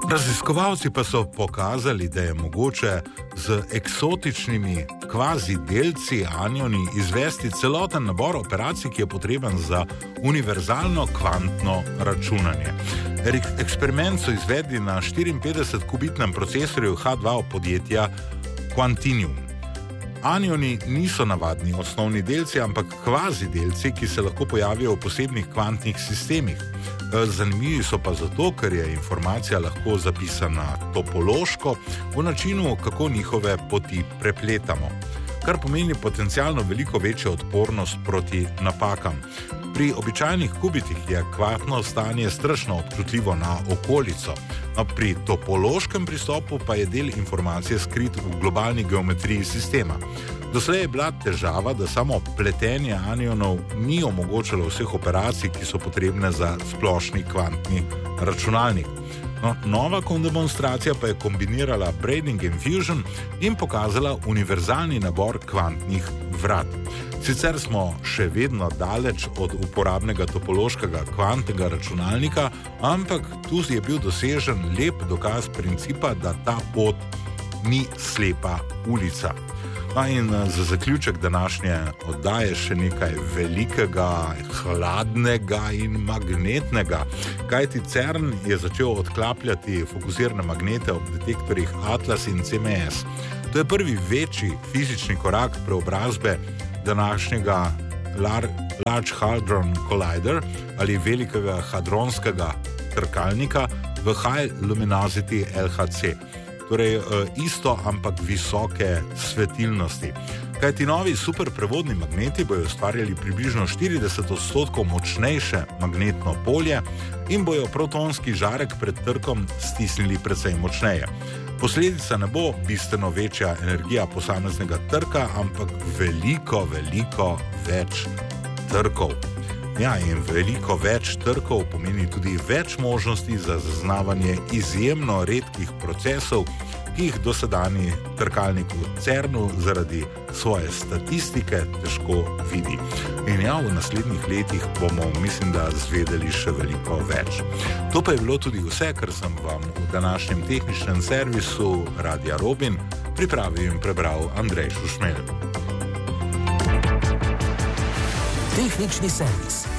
Raziskovalci pa so pokazali, da je mogoče z eksotičnimi kvazi delci anioni izvesti celoten nabor operacij, ki je potreben za univerzalno kvantno računanje. Eksperiment so izvedli na 54-kubitnem procesorju H2 podjetja Quantinium. Anioni niso navadni osnovni delci, ampak kvazi delci, ki se lahko pojavijo v posebnih kvantnih sistemih. Zanimivi so pa zato, ker je informacija lahko zapisana topološko v načinu, kako njihove poti prepletamo, kar pomeni potencialno veliko večjo odpornost proti napakam. Pri običajnih kubitih je kvantno stanje strašno občutljivo na okolico, a pri topološkem pristopu pa je del informacije skrit v globalni geometriji sistema. Doslej je bila težava, da samo pletenje anionov ni omogočalo vseh operacij, ki so potrebne za splošni kvantni računalnik. Nova demonstracija pa je kombinirala braiding in fusion in pokazala univerzalni nabor kvantnih vrat. Sicer smo še vedno daleč od uporabnega topološkega kvantnega računalnika, ampak tu je bil dosežen lep dokaz principa, da ta pot ni slepa ulica. In za zaključek današnje oddaje še nekaj velikega, hladnega in magnetnega. Kajti CERN je začel odklapljati fokusirane magnete ob detektorjih Atlas in CMS. To je prvi večji fizični korak preobrazbe današnjega Large Hadron Collider ali velikega hadronskega trkalnika v High Luminosity LHC. Torej isto, ampak visoke svetilnosti. Kajti novi superprevodni magneti bojo ustvarjali približno 40% močnejše magnetno polje in bojo protonski žarek pred trkom stisnili precej močneje. Posledica ne bo bistveno večja energija posameznega trka, ampak veliko več trkov. Ja, in veliko več trkov pomeni tudi več možnosti za zaznavanje izjemno redkih procesov, ki jih dosedanji trkalnik v CERN-u zaradi svoje statistike težko vidi. In ja, v naslednjih letih bomo, mislim, da zvedeli še veliko več. To pa je bilo tudi vse, kar sem vam v današnjem tehničnem servisu Radia Robin pripravil in prebral Andrej Šušmelj. Tehnični servis